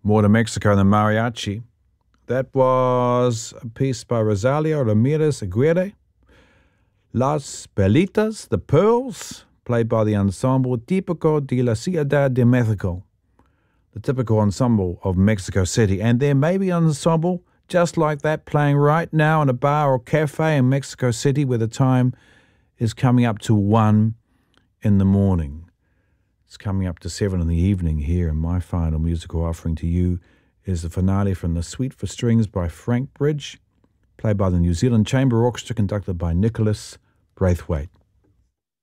More to Mexico than mariachi. That was a piece by Rosalia Ramirez Aguirre. Las Perlitas, the Pearls, played by the ensemble Típico de la Ciudad de Mexico, the typical ensemble of Mexico City. And there may be an ensemble just like that playing right now in a bar or cafe in Mexico City where the time is coming up to 1 in the morning. It's coming up to 7 in the evening here, and my final musical offering to you is the finale from The Suite for Strings by Frank Bridge, played by the New Zealand Chamber Orchestra, conducted by Nicholas Braithwaite.